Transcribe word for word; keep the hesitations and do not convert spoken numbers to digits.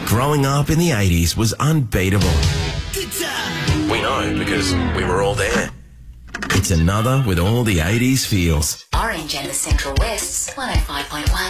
Growing up in the eighties was unbeatable. Good time. We know because we were all there. It's another with all the eighties feels. Orange and the Central West's one oh five point one.